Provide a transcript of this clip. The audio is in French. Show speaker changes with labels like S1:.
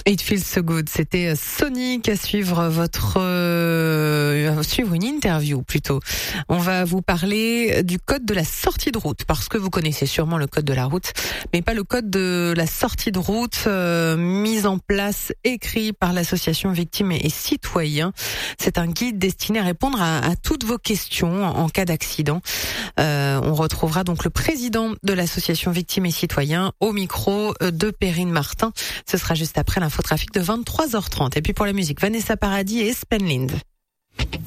S1: It Feels So Good, c'était Sonic à suivre suivre une interview plutôt. On va vous parler du code de la sortie de route parce que vous connaissez sûrement le code de la route, mais pas le code de la sortie de route mis en place, écrit par l'association Victimes et Citoyens. C'est un guide destiné à répondre à toutes vos questions en cas d'accident. On retrouvera donc le président de l'association Victimes et Citoyens au micro de Perrine Martin. Ce sera juste après l'infotrafic de 23h30. Et puis pour la musique, Vanessa Paradis et Espen Lind.